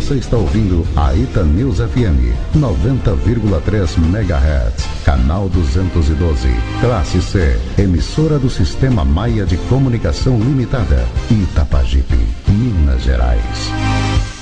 Você está ouvindo a Ita News FM 90,3 MHz, canal 212, classe C, emissora do Sistema Maia de Comunicação Limitada, Itapajipe, Minas Gerais.